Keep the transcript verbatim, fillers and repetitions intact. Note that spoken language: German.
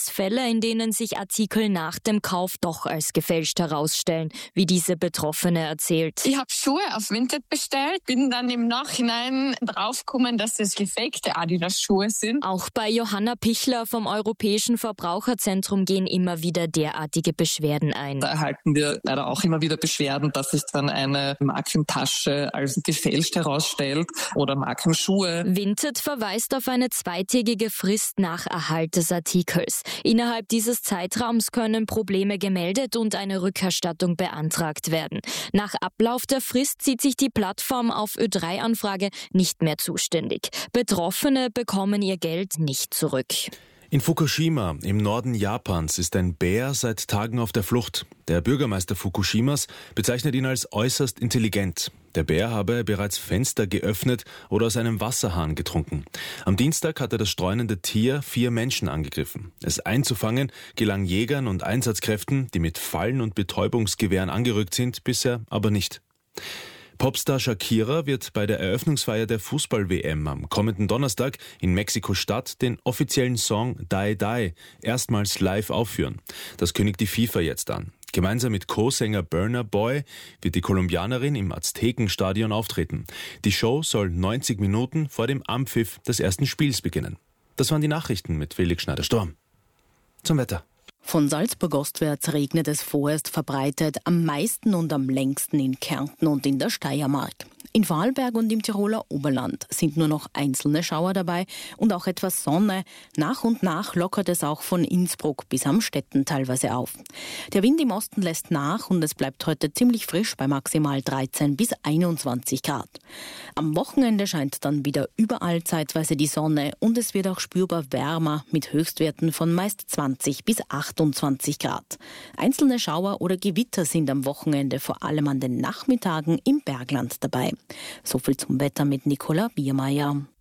es Fälle, in denen sich Artikel nach dem Kauf doch als gefälscht herausstellen, wie diese Betroffene erzählt. Ich habe Schuhe auf Vinted bestellt, bin dann im Nachhinein draufgekommen, dass es gefakte Adidas-Schuhe sind. Auch bei Johanna Pichler vom Europäischen Verbraucherzentrum gehen immer wieder derartige Beschwerden ein. Da erhalten wir leider auch immer wieder Beschwerden, dass sich dann eine Markentasche als gefälscht herausstellt oder Markenschuhe. Vinted verweist auf eine zweitägige Frist nach Erhalt des Artikels. Innerhalb dieses Zeitraums können Probleme gemeldet und eine Rückerstattung beantragt werden. Nach Ablauf der Frist sieht sich die Plattform auf Ö drei Anfrage nicht mehr zuständig. Betroffene bekommen ihr Geld nicht zurück. In Fukushima im Norden Japans ist ein Bär seit Tagen auf der Flucht. Der Bürgermeister Fukushimas bezeichnet ihn als äußerst intelligent. Der Bär habe bereits Fenster geöffnet oder aus einem Wasserhahn getrunken. Am Dienstag hatte das streunende Tier vier Menschen angegriffen. Es einzufangen gelang Jägern und Einsatzkräften, die mit Fallen und Betäubungsgewehren angerückt sind, bisher aber nicht. Popstar Shakira wird bei der Eröffnungsfeier der Fußball-W M am kommenden Donnerstag in Mexiko-Stadt den offiziellen Song Die Die erstmals live aufführen. Das kündigt die FIFA jetzt an. Gemeinsam mit Co-Sänger Burna Boy wird die Kolumbianerin im Aztekenstadion auftreten. Die Show soll neunzig Minuten vor dem Anpfiff des ersten Spiels beginnen. Das waren die Nachrichten mit Felix Schneider-Sturm. Zum Wetter. Von Salzburg ostwärts regnet es vorerst verbreitet, am meisten und am längsten in Kärnten und in der Steiermark. In Vorarlberg und im Tiroler Oberland sind nur noch einzelne Schauer dabei und auch etwas Sonne. Nach und nach lockert es auch von Innsbruck bis Amstetten teilweise auf. Der Wind im Osten lässt nach und es bleibt heute ziemlich frisch bei maximal dreizehn bis einundzwanzig Grad. Am Wochenende scheint dann wieder überall zeitweise die Sonne und es wird auch spürbar wärmer mit Höchstwerten von meist zwanzig bis achtundzwanzig Grad. Einzelne Schauer oder Gewitter sind am Wochenende vor allem an den Nachmittagen im Bergland dabei. So viel zum Wetter mit Nicola Biermeier.